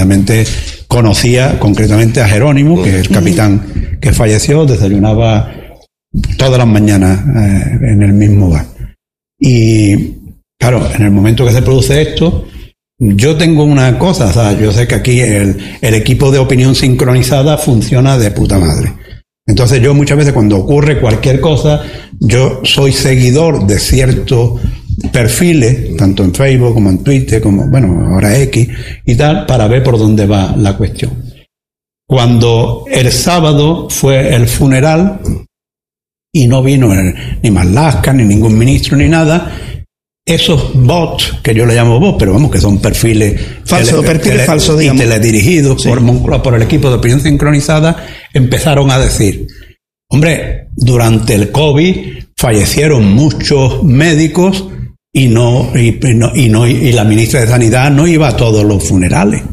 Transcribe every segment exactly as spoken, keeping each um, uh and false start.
precisamente conocía concretamente a Jerónimo, que es el capitán que falleció, desayunaba todas las mañanas eh, en el mismo bar. Y claro, en el momento que se produce esto, yo tengo una cosa, o sea, yo sé que aquí el, el equipo de opinión sincronizada funciona de puta madre. Entonces yo muchas veces cuando ocurre cualquier cosa, yo soy seguidor de ciertos perfiles, tanto en Facebook como en Twitter, como, bueno, ahora X y tal, para ver por dónde va la cuestión. Cuando el sábado fue el funeral y no vino el, ni Marlaska, ni ningún ministro, ni nada, esos bots, que yo le llamo bots, pero vamos, que son perfiles falsos, perfiles falsos, digamos, y teledirigidos, sí, por Moncloa, por el equipo de opinión sincronizada, empezaron a decir: hombre, durante el COVID fallecieron muchos médicos y no y, y no y no y la ministra de Sanidad no iba a todos los funerales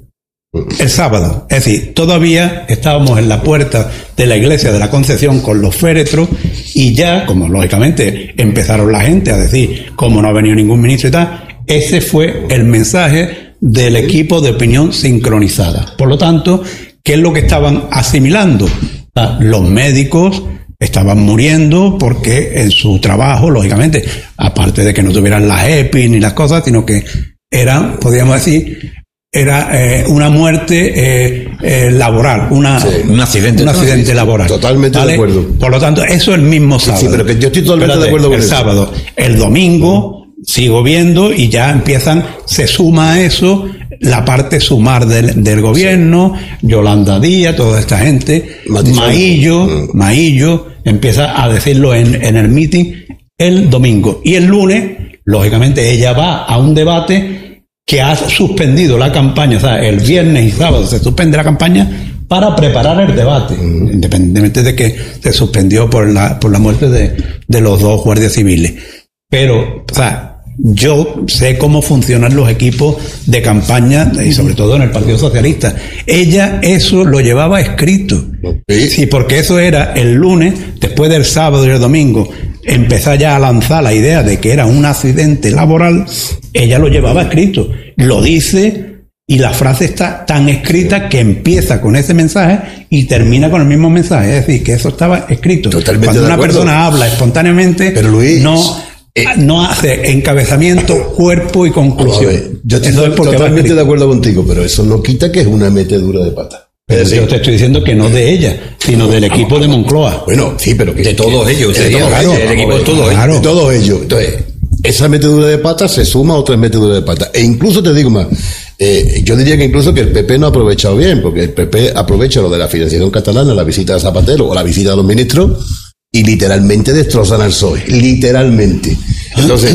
el sábado. Es decir, todavía estábamos en la puerta de la iglesia de la Concepción con los féretros y ya, como lógicamente empezaron la gente a decir, como no ha venido ningún ministro y tal, ese fue el mensaje del equipo de opinión sincronizada. Por lo tanto, ¿qué es lo que estaban asimilando? Los médicos estaban muriendo porque en su trabajo, lógicamente, aparte de que no tuvieran las E P I ni las cosas, sino que eran, podríamos decir, era eh, una muerte eh, eh, laboral, una, sí, un accidente, un accidente sí, laboral. Totalmente, ¿vale? De acuerdo. Por lo tanto, eso el mismo sábado. Sí, sí, pero que yo estoy totalmente Espérate, de acuerdo con el eso. sábado, el domingo sigo viendo y ya empiezan, se suma a eso la parte sumar del, del gobierno, Yolanda Díaz, toda esta gente, Matizón. Maillo, mm. Maillo empieza a decirlo en, en el meeting el domingo y el lunes, lógicamente ella va a un debate que ha suspendido la campaña, o sea, el viernes y sábado se suspende la campaña para preparar el debate, mm. independientemente de que se suspendió por la por la muerte de, de los dos guardias civiles. Pero, o sea, yo sé cómo funcionan los equipos de campaña y sobre todo en el Partido Socialista. Ella eso lo llevaba escrito. Sí, sí, porque eso era el lunes, después del sábado y el domingo, empezó ya a lanzar la idea de que era un accidente laboral. Ella lo llevaba escrito, lo dice y la frase está tan escrita que empieza con ese mensaje y termina con el mismo mensaje. Es decir, que eso estaba escrito. Totalmente. Cuando una acuerdo. persona habla espontáneamente, pero Luis, no... Eh, no hace encabezamiento, cuerpo y conclusión. Ver, yo estoy totalmente de acuerdo contigo, pero eso no quita que es una metedura de pata. Pero yo te estoy diciendo que no de ella, sino del equipo de Moncloa. Bueno, sí, pero que de todos que, ellos, de todos claro, el equipo de todos claro. ellos. De todos ellos. Entonces, esa metedura de pata se suma a otras meteduras de pata. E incluso te digo más, eh, yo diría que incluso que el P P no ha aprovechado bien, porque el P P aprovecha lo de la financiación catalana, la visita a Zapatero o la visita de los ministros, y literalmente destrozan al P S O E, literalmente. Entonces,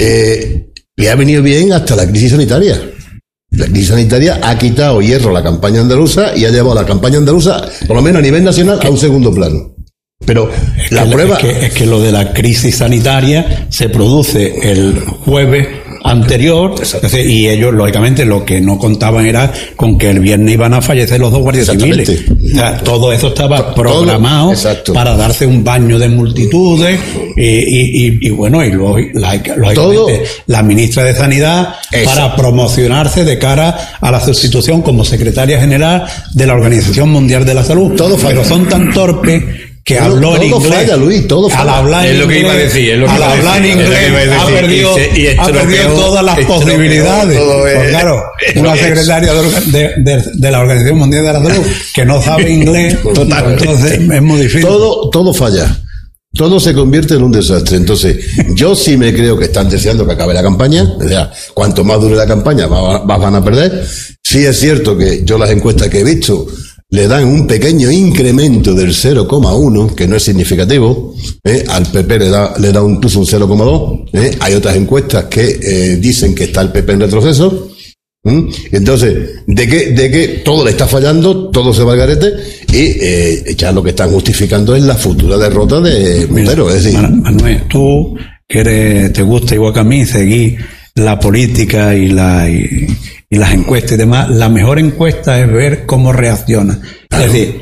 eh, le ha venido bien hasta la crisis sanitaria. La crisis sanitaria ha quitado hierro a la campaña andaluza y ha llevado a la campaña andaluza, por lo menos a nivel nacional, a un segundo plano. Pero es la que, prueba... Es que, es que lo de la crisis sanitaria se produce el jueves anterior, decir, y ellos, lógicamente, lo que no contaban era con que el viernes iban a fallecer los dos guardias civiles. O sea, todo eso estaba programado todo, para darse un baño de multitudes y, y, y, y bueno, y luego, lógicamente, todo, la ministra de Sanidad eso. Para promocionarse de cara a la sustitución como secretaria general de la Organización Mundial de la Salud. Todo pero son tan torpes que todo, habló en todo inglés. Falla, Luis, todo falla. Al hablar es lo que iba a decir, es lo que al iba a hablar decir, en inglés ha perdido, y se, y ha perdido todas las posibilidades. Todo es, pues claro, una secretaria de, de, de la Organización Mundial de la Salud que no sabe inglés, total, entonces es muy difícil. Todo, todo falla. Todo se convierte en un desastre. Entonces, yo sí me creo que están deseando que acabe la campaña. O sea, cuanto más dure la campaña, más, más van a perder. Sí es cierto que yo las encuestas que he visto le dan un pequeño incremento del cero coma uno, que no es significativo, ¿eh? Al P P le da, le da incluso un cero coma dos, ¿eh? Hay otras encuestas que eh, dicen que está el P P en retroceso. ¿Mm? Entonces, de que, de que todo le está fallando, todo se va al garete, y eh, ya lo que están justificando es la futura derrota de Montero. Es decir, Manuel, tú que eres, te gusta igual que a mí seguir la política y la y, y las encuestas y demás, la mejor encuesta es ver cómo reacciona. Claro. Es decir,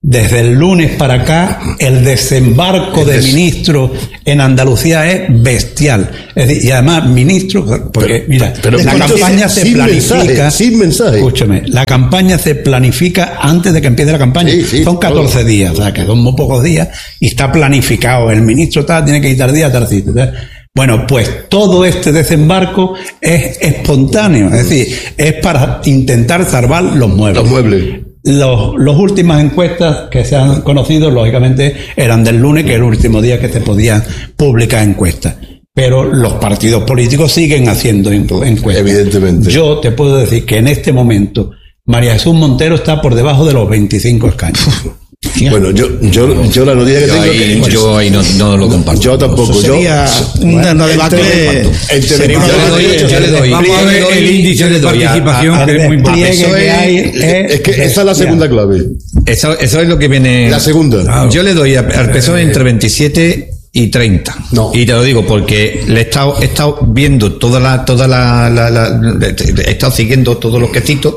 desde el lunes para acá, el desembarco de ministros en Andalucía es bestial. Es decir, y además, ministros, porque, mira, pero, la pero campaña se sin planifica. Mensaje, sin mensaje. Escúchame, la campaña se planifica antes de que empiece la campaña. Sí, sí, son catorce todo. días, o sea, que son muy pocos días, y está planificado. El ministro tal, tiene que ir tal día, tal sitio. Bueno, pues todo este desembarco es espontáneo, es decir, es para intentar salvar los muebles. Los muebles. Los, los últimas encuestas que se han conocido, lógicamente, eran del lunes, que era el último día que se podían publicar encuestas. Pero los partidos políticos siguen haciendo encuestas. Evidentemente. Yo te puedo decir que en este momento María Jesús Montero está por debajo de los veinticinco escaños. Bueno, yo, yo, yo la noticia que yo tengo ahí, que, yo ahí no, no lo comparto. yo tampoco. Eso Sería yo, una, una debate. sería una yo, le doy, yo le doy. Vamos a ver yo le doy, el índice de participación, a, a, que es muy importante. Eso que es, hay, es, es que esa es la segunda clave. Eso, eso es lo que viene. La segunda. Claro. Yo le doy al P S O E entre veintisiete y treinta. No. Y te lo digo porque le he estado, he estado viendo toda la, toda la, la, la, la he estado siguiendo todos los quesitos.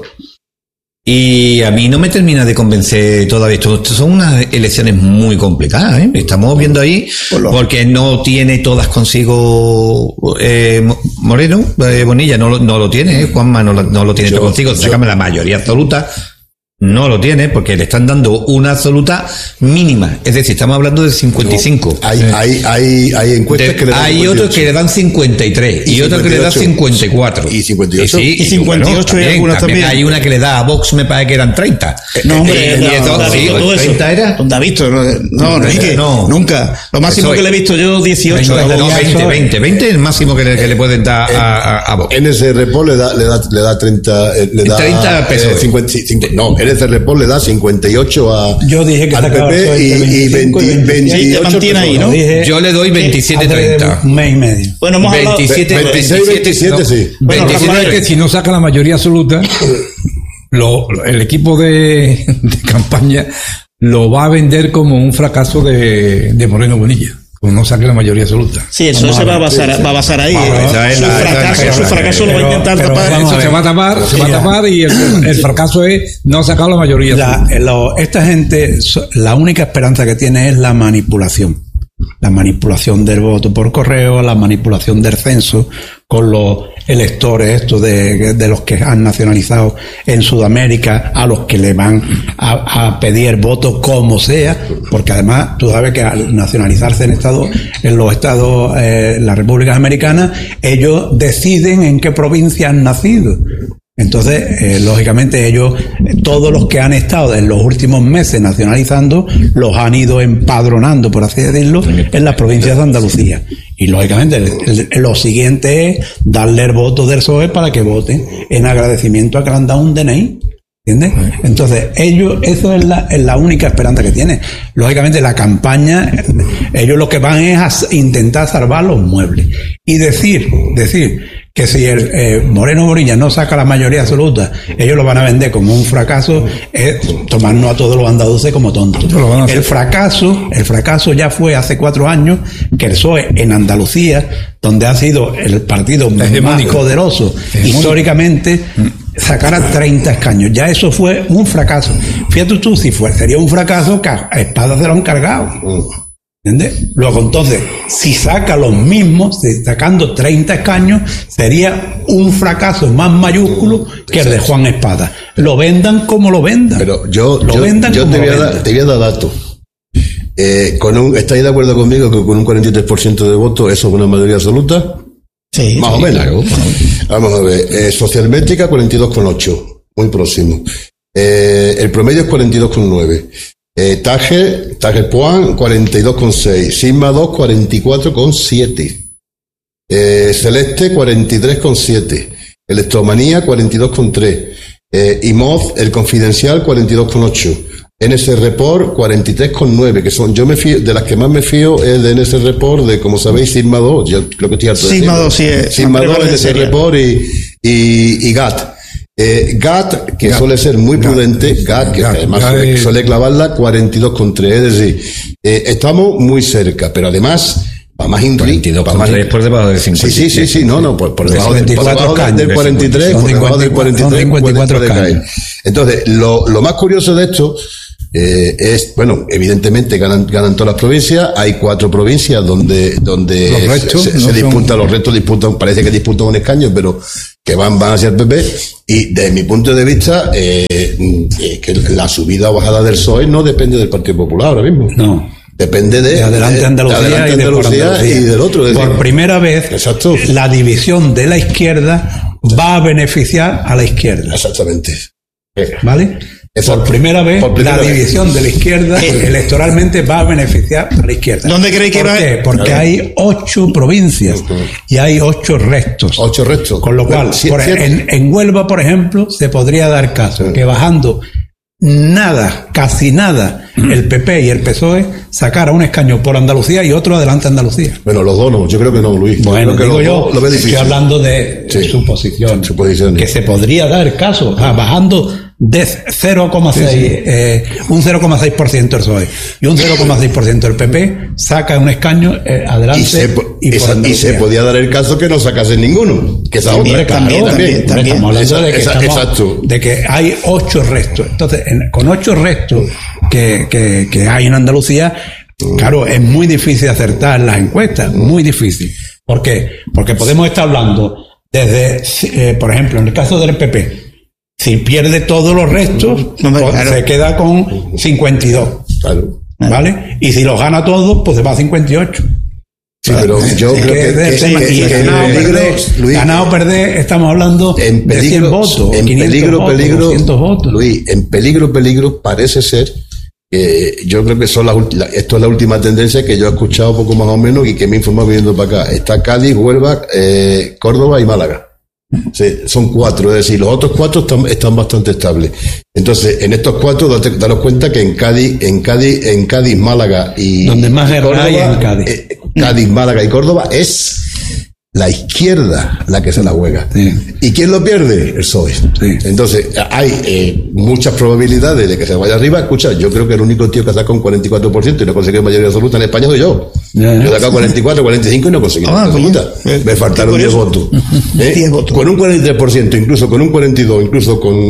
Y a mí no me termina de convencer todavía. Esto son unas elecciones muy complicadas, ¿eh? Estamos viendo ahí, porque no tiene todas consigo eh, Moreno, eh, Bonilla, no lo, no lo tiene, ¿eh? Juanma no lo, no lo tiene Yo, todo consigo. Sácame la mayoría absoluta. No lo tiene, porque le están dando una absoluta mínima. Es decir, estamos hablando de cincuenta y cinco. No, hay, hay, hay, hay encuestas de, que le dan hay cincuenta y ocho. otros que le dan cincuenta y tres y, y otros que le dan cincuenta y cuatro. Y cincuenta y ocho. Y, sí, y cincuenta y ocho bueno, hay algunas también. Hay una que le da a Vox, me parece que eran treinta. No, hombre, Eh, no, y eso, David, sí, todo eso. treinta era. ¿Dónde ha visto? No, no, no, es que No. nunca. Lo máximo Eso es. que le he visto yo, dieciocho. No, no, ya veinte, eso- veinte, veinte es el máximo que le, que le pueden dar a, a, a Vox. N S R P O le da, le da, le da treinta, eh, le da treinta pesos. eh, cincuenta, cincuenta, no, N S R P O le da cincuenta y ocho a, Yo dije que al sacaba P P el y, y veinticinco y veinte, veintisiete. Sí, te veintiocho mantiene ahí, ¿no? Lo dije Yo le doy veintisiete hace treinta. un mes y medio. Bueno, hemos hablado. veintisiete, veintiséis, veintisiete, no. sí. Bueno, veintisiete, Rafael, es que que si si no no saca saca la mayoría absoluta, lo, lo- el equipo de, de campaña lo va a vender como un fracaso de, de Moreno Bonilla. Como no saque la mayoría absoluta. Sí, eso Vamos se a va a ver, basar, sí, sí. va a basar ahí. Vamos a eh. ver, esa es Su la- fracaso, esa- su fracaso lo va a pero- intentar pero tapar. vamos a Eso ver. se va a tapar, se va a Mira. tapar y el, el fracaso es no sacar la mayoría La, absoluta. lo- esta gente, so- la única esperanza que tiene es la manipulación. La manipulación del voto por correo, la manipulación del censo con los electores estos de, de los que han nacionalizado en Sudamérica, a los que le van a, a pedir votos como sea, porque además tú sabes que al nacionalizarse en Estados, en los estados, eh, las repúblicas americanas, ellos deciden en qué provincia han nacido. Entonces, eh, lógicamente ellos, eh, todos los que han estado en los últimos meses nacionalizando, los han ido empadronando, por así decirlo, en las provincias de Andalucía. Y lógicamente el- el- lo siguiente es darle el voto del P S O E para que voten en agradecimiento a que le han dado un D N I. ¿Entiendes? Entonces, ellos, eso es la, es la única esperanza que tienen. Lógicamente, la campaña, ellos lo que van es a s- intentar salvar los muebles. Y decir, decir que si el eh, Moreno Bonilla no saca la mayoría absoluta, ellos lo van a vender como un fracaso, es tomarnos a todos los andaluces como tontos. Lo van a hacer. El fracaso, el fracaso ya fue hace cuatro años que el P S O E en Andalucía, donde ha sido el partido más Hegemónico. poderoso Hegemónico. históricamente, sacara treinta escaños. Ya eso fue un fracaso. Fíjate tú, si fue, sería un fracaso que a Espada se lo han cargado. ¿Entiendes? Luego, entonces, si saca los mismos, si sacando treinta escaños, sería un fracaso más mayúsculo que el de Juan Espada. Lo vendan como lo vendan. Pero yo, lo yo, vendan yo como te, voy lo a dar, vendan. te voy a dar datos. Eh, con un, ¿estáis de acuerdo conmigo que con un cuarenta y tres por ciento de votos eso es una mayoría absoluta? Sí, Más sí, o menos. claro, claro. Vamos a ver. Eh, socialmétrica cuarenta y dos coma ocho. Muy próximo. Eh, el promedio es cuarenta y dos coma nueve. Eh, Tajer, Tajer Puan, cuarenta y dos coma seis. Sigma dos, cuarenta y cuatro coma siete. Eh, Celeste, cuarenta y tres coma siete. Electromanía, cuarenta y dos coma tres. Eh, IMOD, el confidencial, cuarenta y dos coma ocho. N S Report, cuarenta y tres coma nueve, que son, yo me fío, de las que más me fío es de N S Report, de, como sabéis, Sigma dos, yo creo que estoy harto de Sigma decirlo. dos, sí, es Sigma una dos, prueba de N S serie. Report y, y, y G A T. Eh, G A T, que G A T. suele ser muy G A T. prudente, G A T, que G A T. además G A T suele, es- suele clavarla cuarenta y dos coma tres, es decir, eh, estamos muy cerca, pero además, para más cuarenta y intriga, dos para coma más tres por debajo de Sí, cincuenta. sí, sí, sí, no, no, por, por De debajo, de- por veinticuatro debajo del escaños. cuarenta y tres, Son por debajo del cincuenta, cuarenta y tres, son cincuenta y cuatro puede- puede escaños. caer. Entonces, lo, lo más curioso de esto, Eh, es, bueno, evidentemente ganan, ganan todas las provincias. Hay cuatro provincias donde, donde los restos, se, se, no se disputan, son... los restos disputan, parece que disputan un escaño, pero que van, van hacia el P P. Y desde mi punto de vista, eh, eh, que la subida o bajada del P S O E no depende del Partido Popular ahora mismo. No. Depende de, de Adelante Andalucía, de Adelante y, de Andalucía, Andalucía y del otro. Por primera vez, exacto. La división de la izquierda va a beneficiar a la izquierda. Exactamente. ¿Vale? Exacto. Por primera vez, Por primera la vez. división de la izquierda Eh. electoralmente va a beneficiar a la izquierda. ¿Dónde creéis que ¿Por va? qué? Porque hay ocho provincias y hay ocho restos. Ocho restos. Con lo cual, Bueno, sí, por- cierto. en, en Huelva, por ejemplo, se podría dar caso que bajando nada, casi nada, el P P y el P S O E sacara un escaño por Andalucía y otro adelante Andalucía. Bueno, los dos no, yo creo que no, Luis. Bueno, yo creo digo que yo, los dos lo veo estoy difícil. hablando de Sí. suposiciones, Suposiciones. que se podría dar caso, ah, bajando de cero coma seis, eh, un cero coma seis por ciento el P S O E y un cero coma seis por ciento el P P, saca un escaño eh, adelante Y se, po- y, por esa- y Andalucía. se podía dar el caso que no sacasen ninguno. Que esa Hombre, otra. claro, también, hombre, también. estamos hablando de que, Esa- estamos- exacto. de que hay ocho restos. Entonces, en- con ocho restos que, que, que hay en Andalucía, claro, es muy difícil acertar las encuestas, muy difícil. ¿Por qué? Porque podemos estar hablando desde, eh, por ejemplo, en el caso del P P, si pierde todos los restos, No, pues claro. se queda con cincuenta y dos, Claro. ¿vale? Y si los gana todos, pues se va a cincuenta y ocho. Sí, pero yo Es creo que que, de- que- tema- que- y que en ganado, peligro, perder, Luis, ganado perder, estamos hablando en de cien peligro, votos, en quinientos peligro, votos, peligro, doscientos votos. Luis, en peligro, peligro, parece ser que yo creo que son las ulti- la- esto es la última tendencia que yo he escuchado poco más o menos y que me he informado viniendo para acá. Está Cádiz, Huelva, eh, Córdoba y Málaga. Sí, son cuatro, es decir, los otros cuatro están, están bastante estables. Entonces, en estos cuatro, date, daros cuenta que en Cádiz, en Cádiz, en Cádiz, Málaga y Donde más y guerra hay es en Cádiz. eh, Cádiz, Málaga y Córdoba es la izquierda la que se la juega. Sí. ¿Y quién lo pierde? El P S O E. Sí. Entonces, hay eh, muchas probabilidades de que se vaya arriba. Escucha, yo creo que el único tío que ha sacado un cuarenta y cuatro por ciento y no ha conseguido mayoría absoluta en España soy yo. Ya, ya. Yo he sacado cuarenta y cuatro, cuarenta y cinco y no he conseguido Ah, mayoría coño. absoluta. Eh, Me faltaron qué diez curioso. votos. ¿Eh? diez votos. Con un cuarenta y tres por ciento, incluso con un cuarenta y dos, incluso con,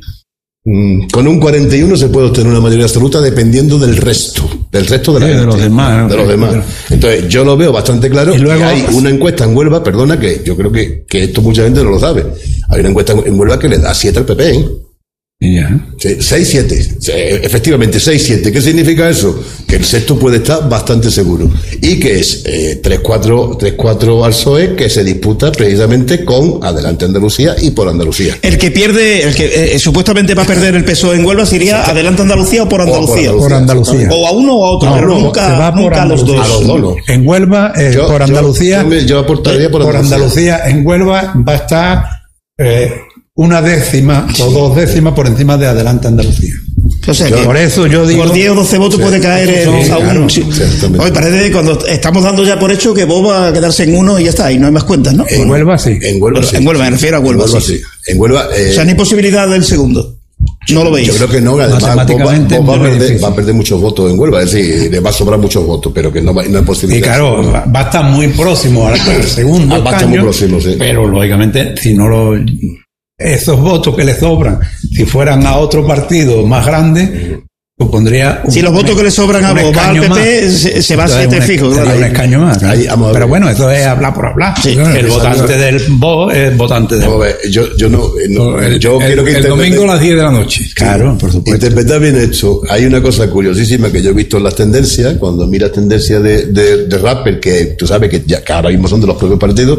mm, con un cuarenta y uno se puede obtener una mayoría absoluta dependiendo del resto, del resto de la Sí, de gente, los demás, de los ok. demás. Entonces, yo lo veo bastante claro. Y luego- Y hay una encuesta en Huelva, perdona, que yo creo que, que esto mucha gente no lo sabe. Hay una encuesta en Huelva que le da siete al P P, ¿eh? Y ya. seis siete, efectivamente seis siete. ¿Qué significa eso? Que el sexto puede estar bastante seguro. Y que es eh, tres cuatro al P S O E que se disputa precisamente con Adelante Andalucía y por Andalucía. El que pierde, el que eh, supuestamente va a perder el P S O E en Huelva sería Adelante Andalucía o por Andalucía. Por Andalucía. O a uno o a otro, No, pero no, nunca, se va por nunca a los dos. A los dos, no. En Huelva, eh, Yo- por yo- Andalucía, yo me- yo aportaría por Andalucía. Andalucía, en Huelva va a estar eh, una décima o dos décimas por encima de Adelante Andalucía. O sea Yo- que Por eso yo digo, por diez o doce votos Sí, puede caer el, sí, a claro, uno. Sí. exactamente. Hoy parece que cuando estamos dando ya por hecho que Bob va a quedarse en uno y ya está, y no hay más cuentas, ¿no? en Huelva sí. En Huelva sí. En Huelva, me refiero a Huelva, En Huelva sí. sí. En Huelva, eh, O sea, ni posibilidad del segundo. No lo veis. yo creo que no, además Bob va, Matemáticamente Bob va a muy perder, difícil. va a perder muchos votos en Huelva, es decir, le va a sobrar muchos votos, pero que no, va, no hay posibilidad. Y claro, va va a estar muy próximo al al segundo Ah, va a estar muy escaño, próximo, sí. pero lógicamente si no lo esos votos que le sobran, si fueran a otro partido más grande, supondría un- Si los votos que le sobran a un Bob va al escaño P P, más. se, se va a Entonces, siete un- fijo. sería claro. un escaño más, claro. Ahí, vamos a ver. Pero bueno, eso es hablar por hablar. Sí. el Exacto. votante del Vox es votante del Vamos a ver, yo, yo no, eh, no, El, yo el- quiero que el interprete- domingo a las diez de la noche. Claro, por supuesto. interpretar bien esto. Hay una cosa curiosísima que yo he visto en las tendencias, cuando miras tendencias de, de, de rapper, que tú sabes que, ya, que ahora mismo son de los propios partidos,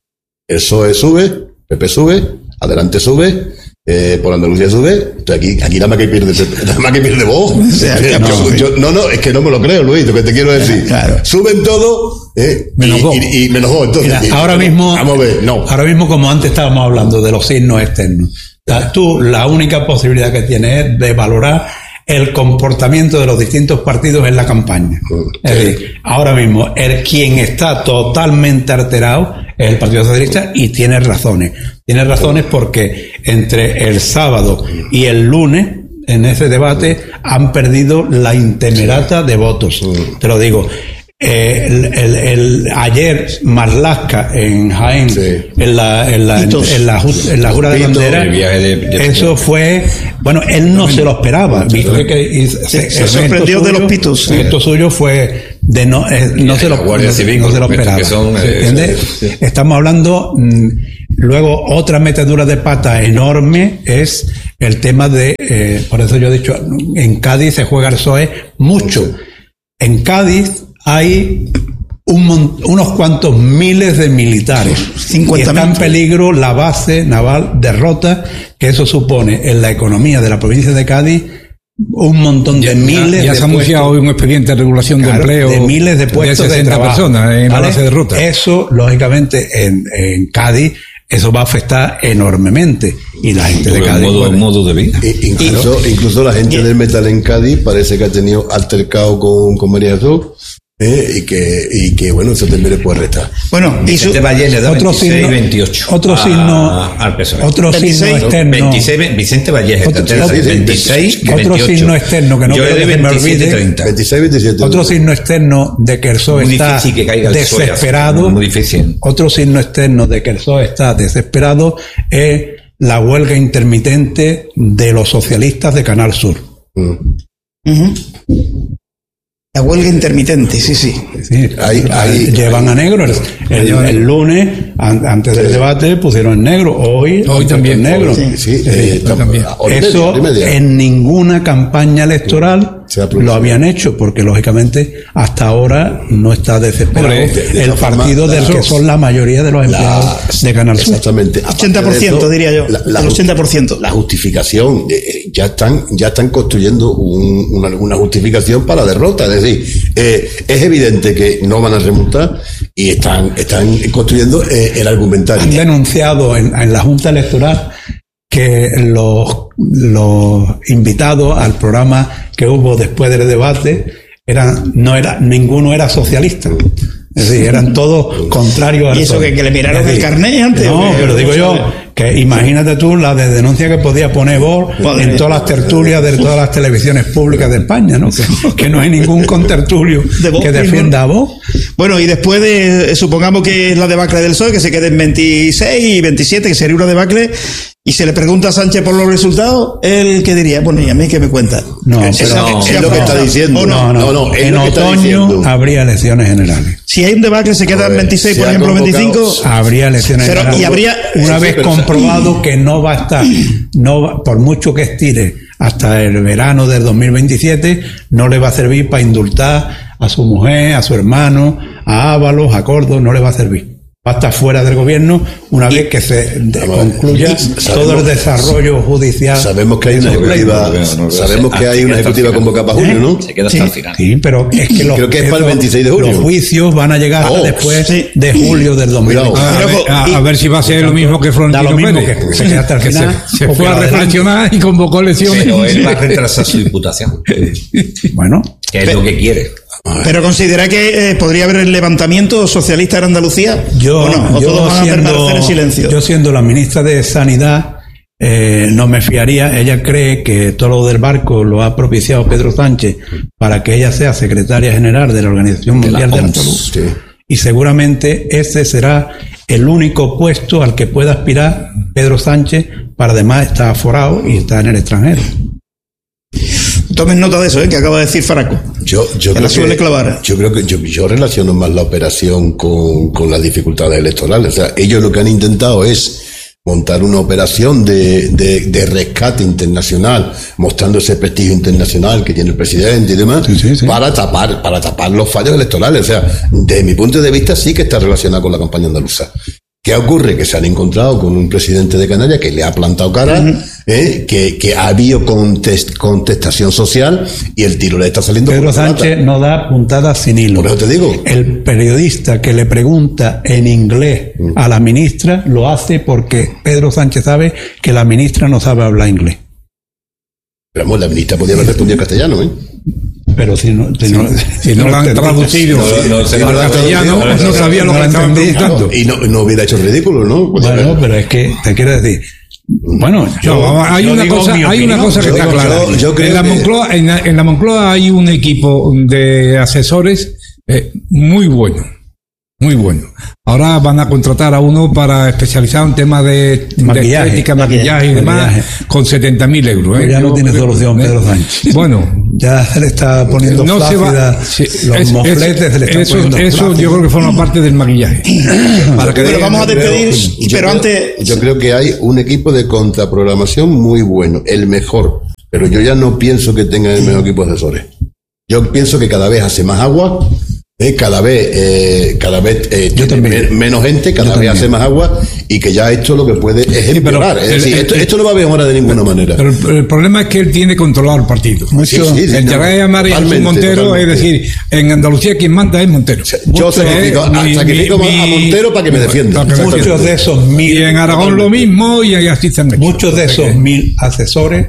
el P S O E sube, P P sube, Adelante sube, eh, por Andalucía sube, entonces aquí, aquí nada más que pierde, nada más que pierde vos. sea, Eh, no, yo- yo- no, no, es que no me lo creo, Luis, lo que te quiero decir. Claro. Suben todo, eh, Menos y, vos. y, y menos vos, entonces. Mira, y- ahora mismo, Vamos a ver, no. ahora mismo como antes estábamos hablando de los signos externos, o sea, tú la única posibilidad que tienes es de valorar el comportamiento de los distintos partidos en la campaña. Es decir, ahora mismo el quien está totalmente alterado es el Partido Socialista y tiene razones. Tiene razones porque entre el sábado y el lunes en ese debate han perdido la intemerata de votos. Te lo digo. Eh, el, el, el, ayer Marlaska en Jaén, sí. en la en la, en, en la, en la jura de Pito, bandera, de, de, eso fue, bueno, él no se lo esperaba, vio que, que y, se, se sorprendió suyo, de los pitos. Esto suyo fue de no, eh, no se lo, no, Civil, no se lo esperaba. Son, eh, sí. Estamos hablando, mmm, luego otra metedura de pata enorme es el tema de, eh, por eso yo he dicho, en Cádiz se juega el P S O E mucho. En Cádiz hay un, unos cuantos miles de militares y está en peligro la base naval de Rota, que eso supone en la economía de la provincia de Cádiz un montón de ya, miles ya de se ha anunciado hoy un expediente de regulación claro, de empleo de miles de puestos de, de trabajo personas en ¿vale? La base de Rota. Eso lógicamente en, en Cádiz eso va a afectar enormemente y la gente de Cádiz modo, bueno, modo de vida incluso, claro. incluso la gente del metal en Cádiz parece que ha tenido altercado con, con María Jesús. Eh, y que y que bueno eso también le puede restar. Bueno, y su, Valle le da otro veintiséis, signo, veintiocho otro signo a, al P S O E. Otro signo externo veintiséis, Vicente Valles otro, otro, veintiséis, otro signo externo que no yo quiero que se me olvide veintiséis, veintisiete otro signo externo de que el P S O E muy está que caiga desesperado muy, muy difícil. Otro signo externo de que el P S O E está desesperado es la huelga intermitente de los socialistas de Canal Sur. Mm. Uh-huh. La huelga intermitente, sí, sí. sí ahí, ahí, llevan ahí, a negro. El, el, el lunes, an, antes del debate, pusieron en negro. Hoy, hoy también. En negro. Sí, sí, eh, sí también. Eso en ninguna campaña electoral lo habían hecho, porque lógicamente hasta ahora no está desesperado de, de el partido forma, del la, que son la mayoría de los empleados la, de Canal Sur. Exactamente. ochenta por ciento eso, diría yo. La, la, el ochenta por ciento. La justificación, eh, ya están ya están construyendo un, una, una justificación para la derrota. Es decir, eh, es evidente que no van a remontar y están, están construyendo eh, el argumentario. Han denunciado en, en la Junta Electoral que los, los invitados al programa que hubo después del debate eran, no era, ninguno era socialista. Es decir, eran todos contrarios a ¿Y eso que, que le miraron decir, el carnet antes? No, pero digo yo, que imagínate tú la de denuncia que podía poner vos en todas las tertulias de todas las televisiones públicas de España, ¿no? Que, que no hay ningún contertulio de que defienda a vos. Bueno, y después de, supongamos que es la debacle del P S O E, que se quede en veintiséis y veintisiete, que sería una debacle, y se le pregunta a Sánchez por los resultados, ¿él qué diría? Bueno, ¿y a mí qué me cuenta? No, pero no, es lo que está diciendo. No, no, no, no en otoño habría elecciones generales. Si hay un debacle, se queda en veintiséis, por ejemplo, veinticinco. Habría elecciones pero, generales. Y habría, una vez comprobado que no va a estar, no va, por mucho que estire hasta el verano del dos mil veintisiete, no le va a servir para indultar a su mujer, a su hermano, a Ábalos, a Córdoba, no le va a servir. Va a estar fuera del gobierno una vez que se de, concluya sabemos, todo el desarrollo judicial. Sabemos que hay una ejecutiva, no, no, sabemos que hay una ejecutiva convocada para junio, ¿no? Se queda hasta sí, el final. Sí, pero es que los, creo que es para el veintiséis de julio. Los juicios van a llegar oh, después sí. de julio del dos mil veinte. A, a, ver, a, a ver si va a ser lo mismo que Florentino Pérez. Que se queda hasta el final. Se, se fue a reflexionar y convocó elecciones. Pero él va a retrasar su imputación. Bueno. Que es pero, lo que quiere. Pero considera que eh, podría haber el levantamiento socialista en Andalucía. Yo, ¿o no? ¿O yo todos van siendo, a permanecer en silencio? Yo siendo la ministra de Sanidad eh, no me fiaría. Ella cree que todo lo del barco lo ha propiciado Pedro Sánchez para que ella sea secretaria general de la Organización Mundial de la, de la Salud. Sí. Y seguramente ese será el único puesto al que pueda aspirar Pedro Sánchez, para además estar aforado y estar en el extranjero. Tomen nota de eso, ¿eh? Que acaba de decir Faraco. Yo, yo, creo, la suele que, clavar. yo creo que yo, yo relaciono más la operación con, con las dificultades electorales. O sea, ellos lo que han intentado es montar una operación de, de, de rescate internacional, mostrando ese prestigio internacional que tiene el presidente y demás, sí, sí, sí. para tapar, para tapar los fallos electorales. O sea, desde mi punto de vista sí que está relacionado con la campaña andaluza. ¿Qué ocurre? Que se han encontrado con un presidente de Canarias que le ha plantado cara, uh-huh. ¿eh? que, que ha habido contest, contestación social y el tiro le está saliendo. Pedro Sánchez no da puntadas sin hilo. Por eso te digo. El periodista que le pregunta en inglés uh-huh. a la ministra lo hace porque Pedro Sánchez sabe que la ministra no sabe hablar inglés. Pero vamos, la ministra podía haber respondido en castellano, ¿eh? Pero si no, si no, si no lo han traducido en castellano, no sabía lo que estaban preguntando. Y no, no hubiera hecho ridículo, ¿no? Bueno, pero es que te quiero decir. Bueno, yo, no, hay, yo una cosa, hay una cosa que yo, está clara. Yo, yo en, la Moncloa, en, en la Moncloa hay un equipo de asesores Eh, muy bueno. Muy bueno. Ahora van a contratar a uno para especializar en temas de, Maquillaje, de estética, maquillaje y demás, maquillaje. con setenta mil euros. ¿eh? Pues ya no Yo tiene creo- solución ¿eh? Pedro Sánchez. Bueno, Ya se le está poniendo no se flácida, va. sí, los es- mofletes es- se le están eso, poniendo eso flácidos. yo creo que forma parte del maquillaje. Para que Pero den- vamos a despedir, Yo pero creo- antes... Yo creo que hay un equipo de contraprogramación muy bueno, el mejor. Pero yo ya no pienso que tenga el mejor equipo de asesores. Yo pienso que cada vez hace más agua, eh, cada vez, eh, cada vez eh, Yo tiene también. me- menos gente, cada Yo vez también. hace más agua y que ya esto lo que puede es empeorar. pero es decir, el- esto, el- esto no va a mejorar de ninguna manera. Pero el, el problema es que él tiene controlado el partido. Mucho- Sí, sí, sí, El no, llegar a llamar a Jesús totalmente, Montero, totalmente. es decir, en Andalucía quien manda es Montero. Yo Mucho, sacrifico, eh, a, mi- sacrifico mi- a Montero para que me defienda. para que me Muchos defienda. de esos mil, Y en Aragón lo mismo y así están. muchos de esos mil asesores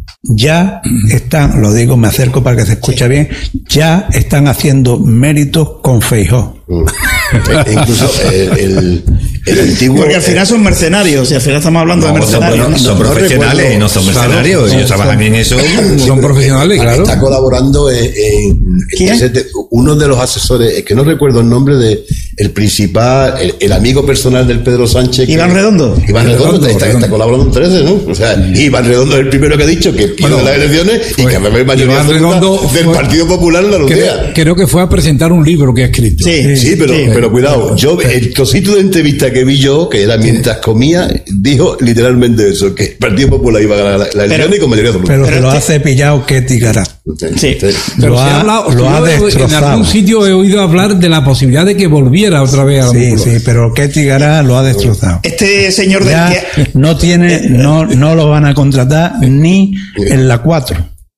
ya están, lo digo, me acerco para que se escuche bien, ya están haciendo méritos con Feijóo. Mm. E- incluso el, el, el antiguo. Porque al final son mercenarios, y al final estamos hablando de No, son, mercenarios. no, ¿no? son No profesionales, recuerdo. no son mercenarios. Claro, Ellos son- trabajan en eso. Son profesionales, claro. Está colaborando en, en- ¿Quién? entonces, de- uno de los asesores, es que no recuerdo el nombre de el principal, el, el amigo personal del Pedro Sánchez. que- Iván Redondo. Iván Redondo, Redondo, está, Redondo. está colaborando en trece, ¿no? O sea, Iván Redondo es el primero que ha dicho que pierde Bueno, las elecciones y pues, que va a haber mayoría Iván absoluta Redondo del fue- Partido Popular en la Creo, Lucía. creo que fue a presentar un libro que ha escrito. Sí. Sí, pero, Sí. pero cuidado, yo, el trocito de entrevista que vi yo, que era mientras comía, dijo literalmente eso, que el Partido Popular iba a ganar la, la elección y con mayoría absoluta. Pero, Pero se lo este- hace pillado Ketty Garat. Sí. Pero Lo se ha- hablado- lo ha yo he- en destrozado. algún sitio he oído hablar de la posibilidad de que volviera otra vez a la Sí, Moncloa. sí, pero Ketty Garat lo ha destrozado. Este señor del Ya que... no tiene, no, no lo van a contratar ni en la cuatro.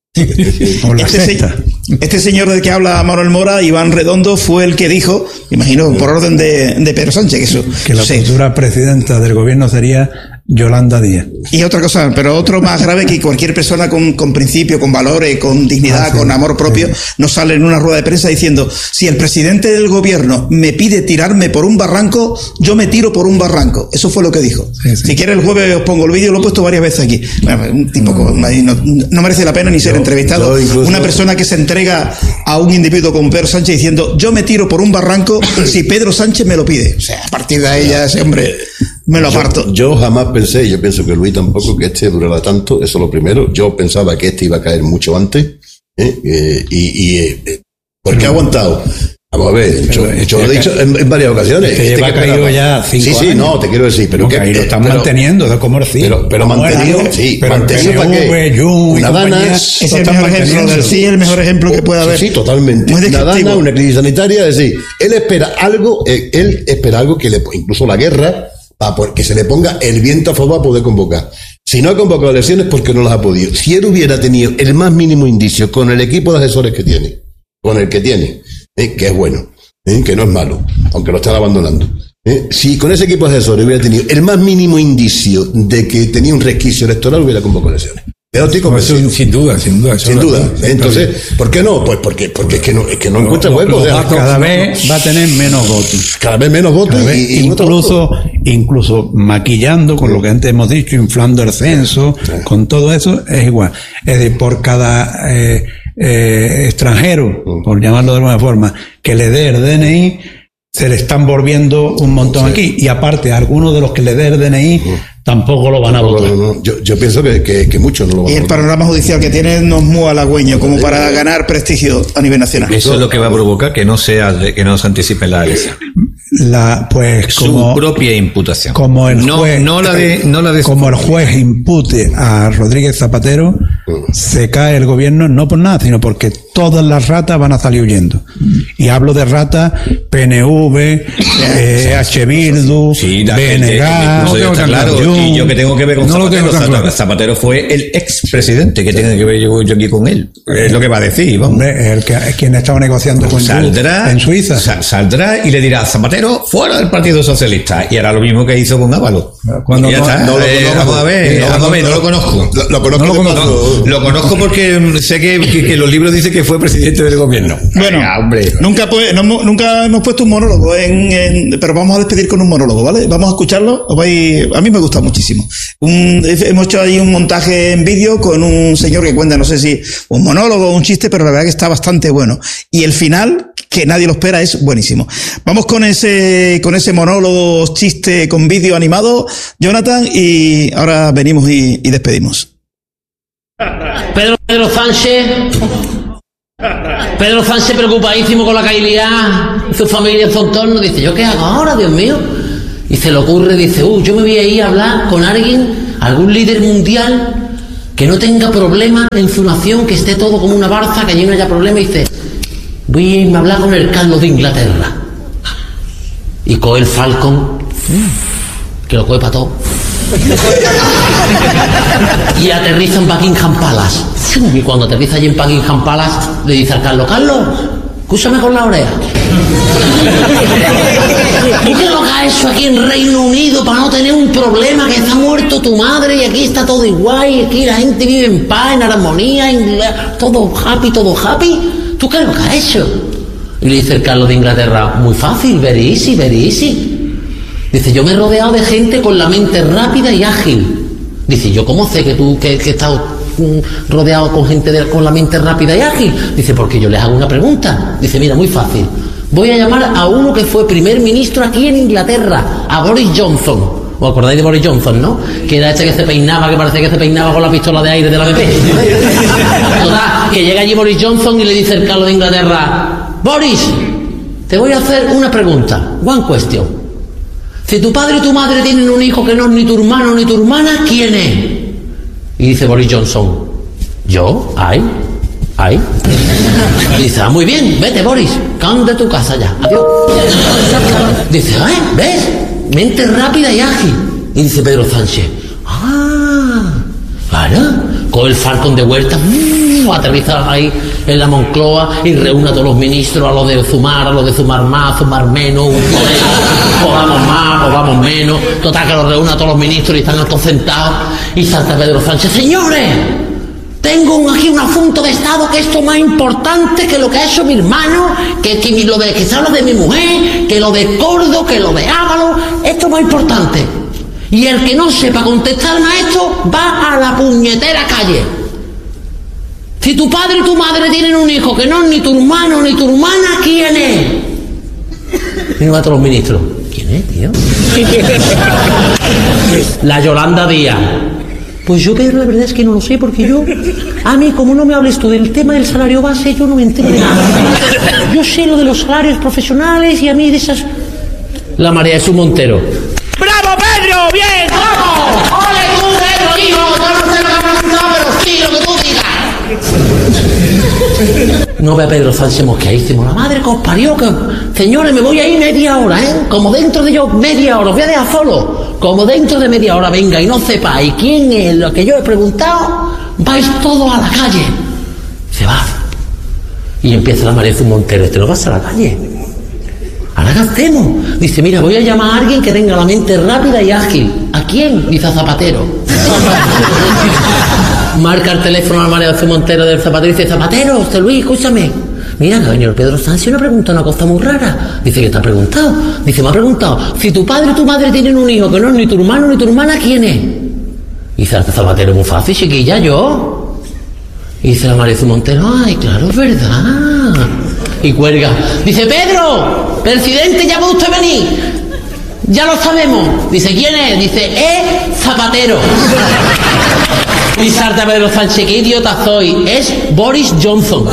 O la Este, se- sexta. este señor del que habla Manuel Mora, Iván Redondo, fue el que dijo, imagino por orden de, de Pedro Sánchez, que eso. Que la sí. futura presidenta del gobierno sería Yolanda Díaz. Y otra cosa, pero otro más grave, que cualquier persona con, con principio, con valores, con dignidad, Ah, sí, con amor propio, no sale en una rueda de prensa diciendo, si el presidente del gobierno me pide tirarme por un barranco, yo me tiro por un barranco. Eso fue lo que dijo. Sí, sí. Si quiere el jueves os pongo el vídeo, lo he puesto varias veces aquí. Bueno, un tipo con- no, no merece la pena ni ser entrevistado. yo incluso- Una persona que se entrega a un individuo como Pedro Sánchez diciendo, yo me tiro por un barranco si Pedro Sánchez me lo pide. O sea, a partir de ahí ya ese hombre me lo aparto. Yo, yo jamás pensé, y yo pienso que Luis tampoco, que este durara tanto, eso es lo primero. Yo pensaba que este iba a caer mucho antes, ¿eh? Eh, y, y eh, ¿por qué ha aguantado? Vamos a ver, yo, Pero yo lo he este dicho en, en varias ocasiones. Este lleva que caído esperaba- ya cinco Sí, sí, años. no, te quiero decir, pero No, que que ahí lo están pero- manteniendo, de como sí. Pero, pero Como mantenido, era, sí, pero el mantenido P N para V, qué. Jun y Una compañía, dana, Es lo el están mejor ejemplo manteniendo. del sí, el mejor ejemplo que puede haber. Sí, sí, totalmente. Muy Una descriptivo. dana, una crisis sanitaria, es decir, él espera algo, eh, él espera algo que le, incluso la guerra, para por- que se le ponga el viento a favor para poder convocar. Si no ha convocado elecciones, porque no las ha podido. Si él hubiera tenido el más mínimo indicio con el equipo de asesores que tiene, con el que tiene, eh, que es bueno, eh, que no es malo, aunque lo están abandonando. eh, si con ese equipo de asesores hubiera tenido el más mínimo indicio de que tenía un resquicio electoral, hubiera convocado elecciones. Pero estoy Eso, convencido. sin duda, sin duda. eso Sin es duda. verdad. Entonces, ¿por qué no? Pues porque, porque es que no, es que no encuentra lo- hueco. lo o sea, datos- Cada vez va a tener menos votos. cada vez menos votos Cada vez, y, y otro incluso, voto. incluso maquillando con lo que antes hemos dicho, inflando el censo, con todo eso es igual. Es decir, por cada eh, eh, extranjero, por llamarlo de alguna forma, que le dé el D N I, se le están volviendo un montón aquí. Y aparte, algunos de los que le dé el D N I tampoco lo van a No, votar. no, no. Yo, yo pienso que, que, que muchos no lo van Y a el votar. panorama judicial que tiene no es muy halagüeño como para ganar prestigio a nivel nacional. Eso es lo que va a provocar que no sea de- que no se anticipe la elección. La, pues Su como, propia imputación. como el no, juez, no la de, no la de como el juez impute a Rodríguez Zapatero, se cae el gobierno no por nada, sino porque todas las ratas van a salir huyendo. Y hablo de ratas P N V, eh, H. Bildu, Sí, la B N gente, G, incluso yo, está claro, Jun. y yo que tengo que ver con No lo Zapatero, tengo tan Zapatero, claro. Zapatero fue el expresidente, que tiene que ver yo, yo aquí con él. Es lo que va a decir, vamos. Hombre, el que, es quien estaba negociando con Jun Saldrá en Suiza. sa- saldrá y le dirá Zapatero fuera del Partido Socialista, y hará lo mismo que hizo con Ábalos. Cuando Y ya no- está. no lo Eh, conozco. vamos a ver, No, vamos a no, ver, no no. lo conozco. Lo, lo conozco No de lo paso. conozco, lo conozco porque mm, sé que, que, que los libros dicen que fue presidente del gobierno. Bueno, Venga, hombre. nunca, pues, no hemos- nunca hemos puesto un monólogo, en, en- pero vamos a despedir con un monólogo, ¿vale? Vamos a escucharlo. Os vais- a mí me gusta muchísimo. Un- hemos hecho ahí un montaje en vídeo con un señor que cuenta, no sé si un monólogo o un chiste, pero la verdad que está bastante bueno. Y el final, que nadie lo espera, es buenísimo. Vamos con ese, con ese monólogo, chiste con vídeo animado, Jonathan, y ahora venimos y, y despedimos. Pedro, Pedro Sánchez, Pedro Sánchez preocupadísimo con la cailidad, su familia en su entorno, dice, ¿yo qué hago ahora, Dios mío? Y se le ocurre, dice, uh, yo me voy a ir a hablar con alguien, algún líder mundial que no tenga problemas en su nación, que esté todo como una barza, que allí no haya problema, y dice, voy a irme a hablar con el Carlos de Inglaterra. Y coge el Falcon, que lo coge para todo, y aterriza en Buckingham Palace. Y cuando aterriza allí en Buckingham Palace, le dice al Carlos, Carlos, escúchame con la oreja. ¿Tú qué lo que has hecho aquí en Reino Unido para no tener un problema, que está muerto tu madre y aquí está todo igual y aquí la gente vive en paz, en armonía, en todo happy, todo happy? ¿Tú qué es lo que has hecho? Y le dice el Carlos de Inglaterra, muy fácil, very easy, very easy. Dice, yo me he rodeado de gente con la mente rápida y ágil. Dice, ¿yo cómo sé que tú que, que estás mm, rodeado con gente de, con la mente rápida y ágil? Dice, porque yo les hago una pregunta. Dice, mira, muy fácil. Voy a llamar a uno que fue primer ministro aquí en Inglaterra, a Boris Johnson. ¿Os acordáis de Boris Johnson, no? Que era este que se peinaba, que parecía que se peinaba con la pistola de aire de la B P. Total, que llega allí Boris Johnson y le dice el Carlos de Inglaterra, Boris, te voy a hacer una pregunta, one question. Si tu padre y tu madre tienen un hijo que no es ni tu hermano ni tu hermana, ¿quién es? Y dice Boris Johnson, ¿yo? ¿Ay? ¿Ay? Y dice, ah, muy bien, vete Boris, cállate de tu casa ya, adiós. Dice, ¿eh? ¿Ves? Mente rápida y ágil. Y dice Pedro Sánchez, ah, claro, coge el Falcon de vuelta, uh, aterriza ahí en la Moncloa y reúne a todos los ministros, a los de Zumar, a los de Zumar más, Zumar menos, o vamos más, o vamos menos. Total, que los reúne a todos los ministros y están todos sentados. Y salta Pedro Sánchez, señores, tengo un, aquí un asunto de Estado que esto es más importante que lo que ha hecho mi hermano, que, que lo de que se habla de mi mujer, que lo de Cordo, que lo de Ávalo, esto es más importante. Y el que no sepa contestarme a esto va a la puñetera calle. Si tu padre y tu madre tienen un hijo que no es ni tu hermano ni tu hermana, ¿quién es? Y va a todos los ministros. ¿Quién es, tío? La Yolanda Díaz. Pues yo, Pedro, la verdad es que no lo sé, porque yo, a mí, como no me hables tú del tema del salario base, yo no me entero de nada. Yo sé lo de los salarios profesionales y a mí de esas... La María Jesús Montero. ¡Bravo, Pedro! ¡Bien! ¡Vamos! ¡Ole tú, Pedro, hijo! Yo no sé lo que ha preguntado, pero sí, lo que tú digas. No ve a Pedro Sánchez mosqueadísimo. La madre que os parió, que... Señores, me voy a ir media hora, ¿eh? Como dentro de yo media hora, os voy a dejar solo. Como dentro de media hora venga y no sepáis quién es lo que yo he preguntado, vais todos a la calle. Se va. Y empieza la María Jesús Montero. ¿Te lo vas a la calle? ¿Ahora qué hacemos? Dice, mira, voy a llamar a alguien que tenga la mente rápida y ágil. ¿A quién? Dice, a Zapatero. Marca el teléfono a la María Jesús Montero del Zapatero y dice, Zapatero, José Luis, escúchame. Mira, que ha venido el Pedro Sánchez y me ha preguntado una cosa muy rara. Dice, ¿qué te ha preguntado? Dice, me ha preguntado, si tu padre y tu madre tienen un hijo que no es ni tu hermano ni tu hermana, ¿quién es? Y dice, este Zapatero, muy fácil, chiquilla, yo. Y dice la María Jesús Montero, ay, claro, es verdad. Y cuelga. Dice, Pedro, presidente, ya puede usted venir. Ya lo sabemos. Dice, ¿quién es? Dice, es Zapatero. Y salta Pedro Sánchez, qué idiota soy. Es Boris Johnson.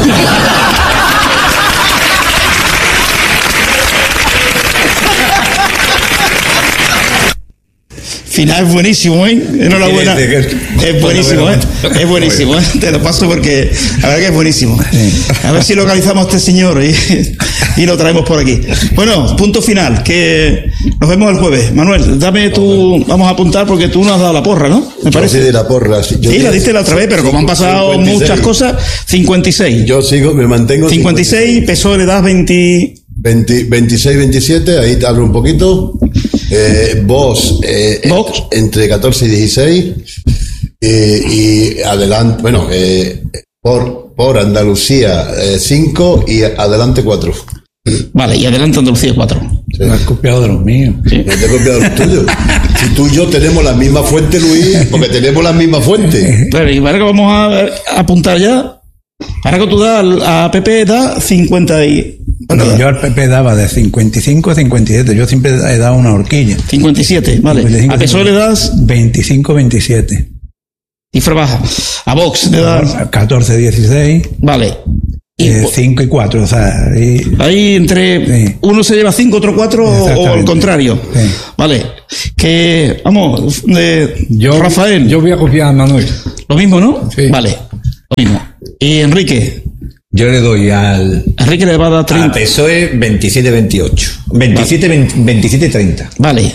Final es buenísimo, ¿eh? Enhorabuena. Es buenísimo, ¿eh? Es buenísimo, ¿eh? Te lo paso porque la verdad que es buenísimo. A ver si localizamos a este señor y, y lo traemos por aquí. Bueno, punto final, que nos vemos el jueves. Manuel, dame tu... Vamos a apuntar porque tú nos has dado la porra, ¿no? Me parece. Yo sí de la porra. Sí, sí la diste la otra vez, pero como han pasado cincuenta y seis muchas cosas, cincuenta y seis. Yo sigo, me mantengo. cincuenta y seis, P S O E le das veinte... veinte, veintiséis, veintisiete, ahí te hablo un poquito. Eh, Vox, eh, Vox entre catorce y dieciséis. Eh, y adelante, bueno, eh, por, por Andalucía eh, cinco y adelante cuatro. Vale, y adelante Andalucía cuatro. Sí. No has copiado de los míos. Sí. No te he copiado los tuyos. Si tú y yo tenemos la misma fuente, Luis, porque tenemos la misma fuente. Claro, y ahora que vamos a, a apuntar ya. Ahora que tú das a P P da cincuenta y No, yo al P P daba de cincuenta y cinco a cincuenta y siete. Yo siempre he dado una horquilla. cincuenta y siete, vale. cincuenta y cinco, a P S O E le das veinticinco veintisiete. Cifra baja. A Vox le das catorce dieciséis. Vale. Y eh, cinco y cuatro, o sea, y, ahí entre sí. Uno se lleva cinco, otro cuatro o al contrario. Sí. Vale. Que vamos, de yo, Rafael. Yo voy a copiar a Manuel. Lo mismo, ¿no? Sí. Vale. Lo mismo. Y Enrique. Yo le doy al Enrique le va a dar treinta. A P S O E veintisiete veintiocho. veintisiete veintisiete treinta. Vale.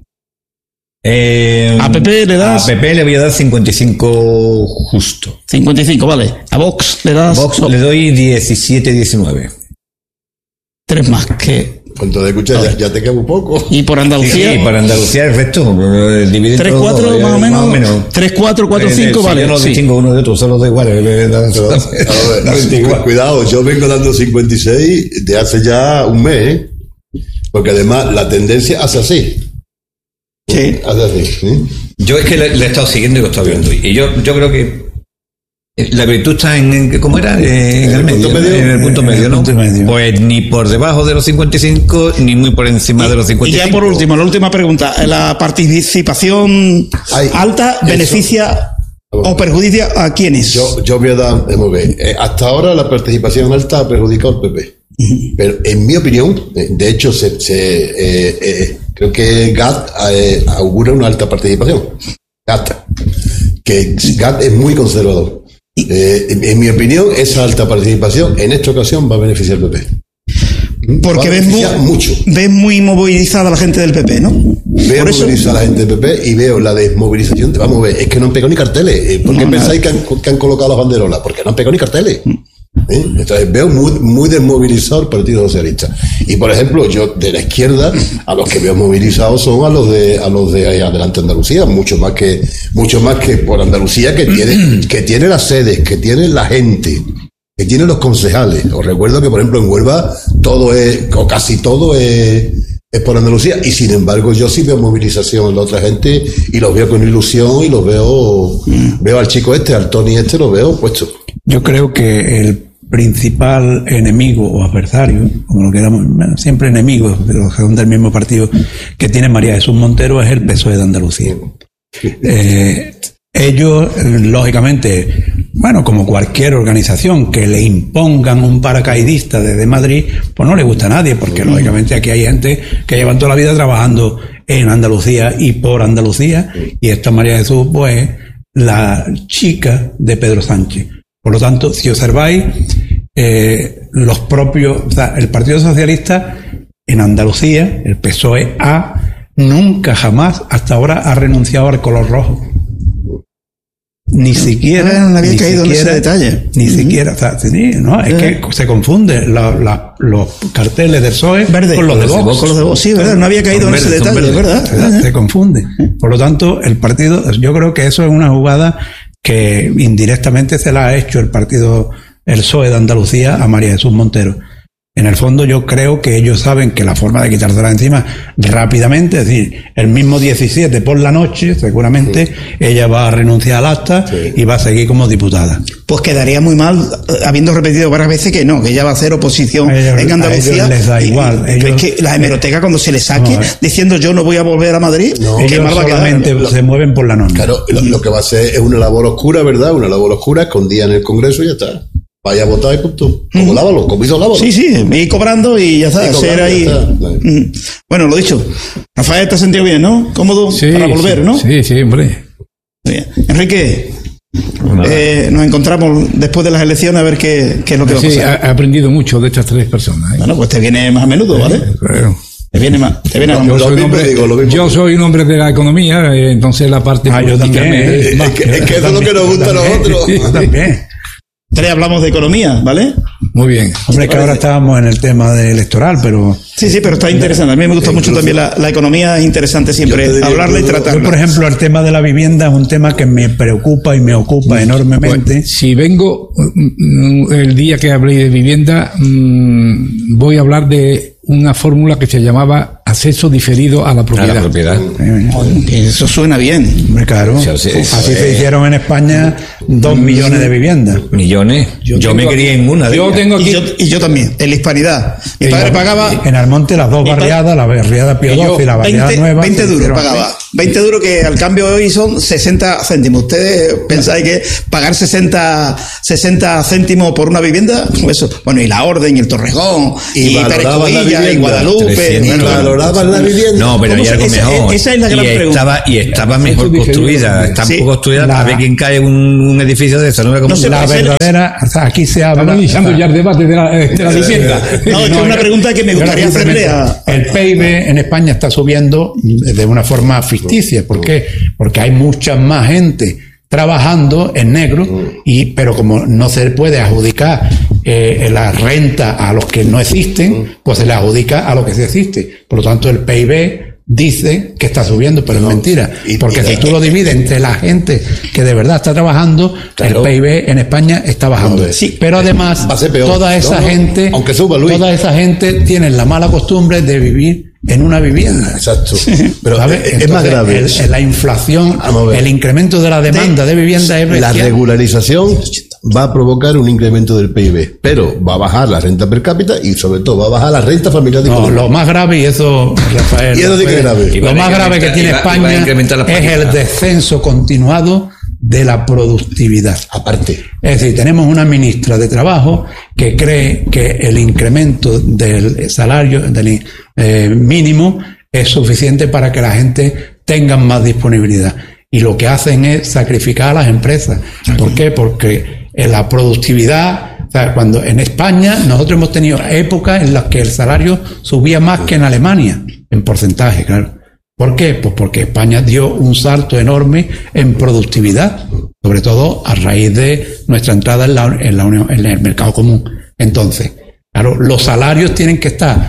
Eh, a P P le das. A P P le voy a dar cincuenta y cinco justo. cincuenta y cinco, vale. A Vox le das. Vox no. Le doy diecisiete diecinueve. Tres más que. Cuando te escuchas, ya, ya te queda un poco. Y por Andalucía. Sí, sí, por Andalucía el resto. Eh, tres cuatro más o menos. Más o menos. tres cuatro cuatro cinco, vale. Yo no sí. distingo uno de otro, solo da igual. Cuidado, yo vengo dando cincuenta y seis de hace ya un mes, ¿eh? Porque además la tendencia hace así. Sí. Hace así. ¿sí? Yo es que le, le he estado siguiendo y lo he estado viendo. Y yo, yo creo que la virtud está en, ¿cómo era? Eh, en, en el, el medio, medio, en el punto medio, ¿no? Medio. Pues ni por debajo de los cincuenta y cinco, ni muy por encima y, de los cincuenta y cinco. Y ya por último, la última pregunta. ¿La participación Ay, alta beneficia eso. o perjudicia a quiénes? Yo, yo voy a dar, déjame ver. Eh, hasta ahora la participación alta ha perjudicado al P P. Uh-huh. Pero en mi opinión, de hecho, se, se, eh, eh, creo que G A T eh, augura una alta participación. G A T. Que G A T es muy conservador. Eh, en, en mi opinión, esa alta participación en esta ocasión va a beneficiar al P P. Porque ves muy, mucho. ves muy movilizada la gente del P P, ¿no? Veo Por movilizada eso... la gente del P P y veo la desmovilización. Vamos a ver, es que no han pegado ni carteles. ¿Por qué no, pensáis que han, que han colocado las banderolas? Porque no han pegado ni carteles. ¿Eh? Entonces veo muy, muy desmovilizado el Partido Socialista. Y por ejemplo, yo de la izquierda, a los que veo movilizados son a los de a los de Adelante Andalucía, mucho más que mucho más que por Andalucía, que tiene que tiene las sedes, que tiene la gente, que tiene los concejales. Os recuerdo que por ejemplo en Huelva todo es, o casi todo es, es por Andalucía, y sin embargo yo sí veo movilización en la otra gente y los veo con ilusión y los veo veo al chico este, al Tony este, lo veo puesto. Yo creo que el principal enemigo o adversario, como lo queramos, siempre enemigos, pero son del mismo partido, que tiene María Jesús Montero, es el P S O E de Andalucía. Eh, ellos, lógicamente, bueno, como cualquier organización que le impongan un paracaidista desde Madrid, pues no le gusta a nadie, porque lógicamente aquí hay gente que llevan toda la vida trabajando en Andalucía y por Andalucía, y esta María Jesús, pues, la chica de Pedro Sánchez. Por lo tanto, si observáis, eh, los propios, o sea, el Partido Socialista en Andalucía, el P S O E A, nunca jamás hasta ahora ha renunciado al color rojo. Ni siquiera. No, no había ni caído siquiera, en ese detalle. Ni uh-huh. siquiera, o sea, sí, no, es uh-huh. que se confunde la, la, los carteles del P S O E verde, con los de Vox. Con los de Vox, sí, ¿verdad? No había caído son en verdes, ese detalle, ¿verdad? ¿verdad? Se confunde. Por lo tanto, el partido, yo creo que eso es una jugada que indirectamente se la ha hecho el partido, el P S O E de Andalucía a María Jesús Montero. En el fondo yo creo que ellos saben que la forma de quitársela encima rápidamente, es decir, el mismo diecisiete por la noche, seguramente sí. ella va a renunciar al acta sí. y va a seguir como diputada. Pues quedaría muy mal, habiendo repetido varias veces que no, que ella va a hacer oposición ellos, en Andalucía. A ellos les da igual. Y, ellos, es que la hemeroteca cuando se le saque no, diciendo yo no voy a volver a Madrid, no, ¿qué ellos mal va a quedar? solamente se mueven por la norma. Claro, lo, lo que va a hacer es una labor oscura, ¿verdad? Una labor oscura, escondida en el Congreso y ya está. Vaya a votar y punto. Como mm. Lávalo, como hizo Lávalo. Sí, sí, ir cobrando y ya está. Y cobrando, ahí. Ya está. Mm. Bueno, lo dicho. Rafael, te has sentido bien, ¿no? Cómodo sí, para volver, sí, ¿no? Sí, sí, hombre. Bien. Enrique, eh, nos encontramos después de las elecciones a ver qué, qué es lo que sí, va a pasar. He aprendido mucho de estas tres personas. ¿eh? Bueno, pues te viene más a menudo, ¿vale? Sí, claro. Te viene más. Te viene yo, soy un hombre, digo, yo soy un hombre de la economía, eh, entonces la parte ah, yo también. Es, es, que, es que eso es lo que nos gusta a nosotros. Yo también. Tres hablamos de economía, ¿vale? Muy bien. Hombre, que ahora estábamos en el tema de electoral, pero... Sí, sí, pero está interesante. A mí me gusta mucho también la, la economía, es interesante siempre hablarla y tratarla. Yo, por ejemplo, el tema de la vivienda es un tema que me preocupa y me ocupa enormemente. Pues, si vengo el día que hablé de vivienda, voy a hablar de una fórmula que se llamaba acceso diferido a la propiedad. A la propiedad. Que eso suena bien. Hombre, claro. Sí, sí, sí. Así se hicieron en España dos millones de viviendas. Millones. Yo, yo me crié en una de Yo ellas. tengo aquí. Y yo, y yo también, en la Hispanidad. Mi padre pagaba En Almonte las dos Mi pa- barriadas, la barriada Pío y yo doce y la barriada veinte, nueva. veinte se duros hicieron pagaba. así. veinte duros que al cambio de hoy son sesenta céntimos. ¿Ustedes pensáis que pagar sesenta, sesenta céntimos por una vivienda? Eso. Bueno, y la Orden, y el Torrejón, Y y, Pérez valoraban la Cubilla, y vivienda. Guadalupe. trescientos. Bueno, ¿Valoraban la vivienda? No, pero ¿Cómo hay se- algo esa- mejor. esa es la gran y pregunta. estaba, y estaba mejor dije yo construida. también. Está Sí. construida. La- a ver quién cae un, un edificio de esa nueva No sé, comunidad. La ese- verdadera, o sea, aquí se habla. Estamos iniciando ya el debate de la, de la vivienda. No, es que es una pregunta que me Yo gustaría hacerle a... El P I B en España está subiendo de una forma ficticia. ¿Por qué? Porque hay mucha más gente trabajando en negro, y pero como no se puede adjudicar eh, la renta a los que no existen, pues se le adjudica a los que sí existe. Por lo tanto, el P I B dice que está subiendo, pero es mentira. y- Porque y- si tú lo divides entre la gente que de verdad está trabajando, Claro. el P I B en España está bajando. No, sí. Pero además, Va a ser peor. toda esa No, no. gente, Aunque suba, Luis. toda esa gente tiene la mala costumbre de vivir en una vivienda. Exacto. Pero ¿Sabes? es, es más Entonces, grave. el- el- la inflación, Vamos a ver. el incremento de la demanda de, vivienda es La bestial. regularización va a provocar un incremento del P I B, pero va a bajar la renta per cápita y sobre todo va a bajar la renta familiar de No, Colombia. lo más grave, y eso, Rafael, Y eso sí que es grave. Iba lo a más grave que incrementar- tiene iba- iba a España incrementar la es el paridad. descenso continuado de la productividad. Aparte. Es decir, tenemos una ministra de Trabajo que cree que el incremento del salario del eh, mínimo es suficiente para que la gente tenga más disponibilidad. Y lo que hacen es sacrificar a las empresas. ¿Por qué? Porque en la productividad, o sea, cuando en España nosotros hemos tenido épocas en las que el salario subía más que en Alemania, en porcentaje, claro. ¿Por qué? Pues porque España dio un salto enorme en productividad, sobre todo a raíz de nuestra entrada en, la, en, la unión, en el mercado común. Entonces, claro, los salarios tienen que estar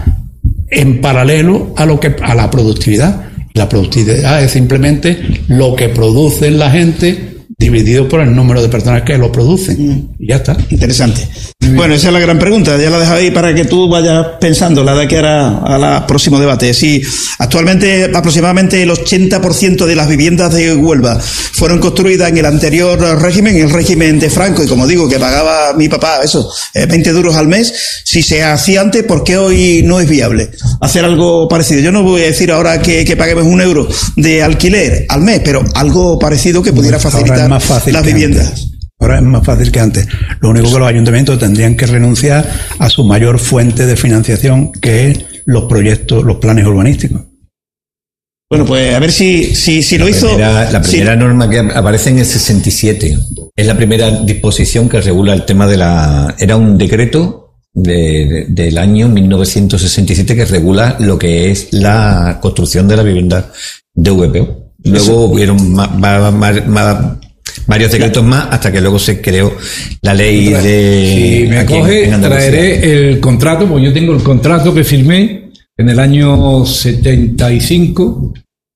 en paralelo a lo que a la productividad. La productividad es simplemente lo que produce la gente dividido por el número de personas que lo producen. Y ya está. Interesante. Bueno, esa es la gran pregunta. Ya la dejo ahí para que tú vayas pensando la de que hará a la próximo debate. Sí, actualmente aproximadamente el ochenta por ciento de las viviendas de Huelva fueron construidas en el anterior régimen, en el régimen de Franco, y como digo, que pagaba mi papá eso, eh, veinte duros al mes. Si se hacía antes, ¿por qué hoy no es viable hacer algo parecido? Yo no voy a decir ahora que, que paguemos un euro de alquiler al mes, pero algo parecido que pudiera Ahora facilitar es más fácil las que viviendas. antes. Ahora es más fácil que antes. Lo único que los ayuntamientos tendrían que renunciar a su mayor fuente de financiación, que es los proyectos, los planes urbanísticos. Bueno, pues a ver si, si, si lo La hizo. primera, la si- primera norma que aparece en el sesenta y siete es la primera disposición que regula el tema de la... Era un decreto de, de- del año mil novecientos sesenta y siete que regula lo que es la construcción de la vivienda de V P O. Luego hubieron ma- ma- ma- ma- varios decretos más hasta que luego se creó la ley de... Si me aquí en- coge, en Andalucía. traeré el contrato, pues yo tengo el contrato que firmé en el año setenta y cinco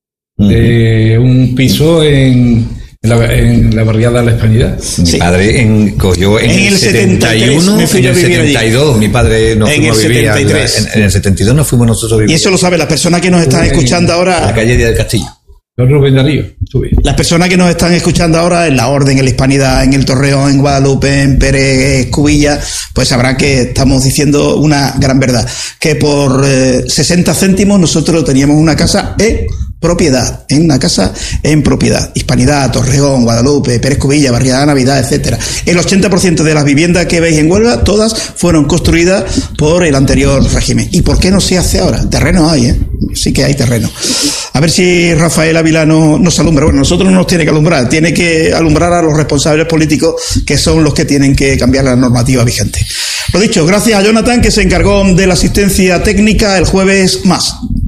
de un piso en, en, la, en la barriada de la Hispanidad. Mi Sí. padre en- cogió en, En el el setenta y uno, me fui en yo a el vivir allí. setenta y dos, mi padre nos En fuimos el a vivir. a- setenta y tres. En, en el setenta y dos nos fuimos nosotros a vivir. Y eso lo saben las personas que nos están escuchando a la ahora. calle Díaz del Castillo. Yo Rubén Darío, sube. Las personas que nos están escuchando ahora en La Orden, en la Hispanidad, en el Torreón, en Guadalupe, en Pérez Cubilla, pues sabrán que estamos diciendo una gran verdad. Que por eh, sesenta céntimos nosotros teníamos una casa en propiedad, en una casa en propiedad. Hispanidad, Torreón, Guadalupe, Pérez Cubilla, Barriada Navidad, etcétera. El ochenta por ciento de las viviendas que veis en Huelva, todas fueron construidas por el anterior régimen. ¿Y por qué no se hace ahora? Terreno hay, ¿eh? Sí que hay terreno. A ver si Rafael Ávila no, nos alumbra. Bueno, nosotros no nos tiene que alumbrar, tiene que alumbrar a los responsables políticos, que son los que tienen que cambiar la normativa vigente. Lo dicho, gracias a Jonathan, que se encargó de la asistencia técnica. El jueves más.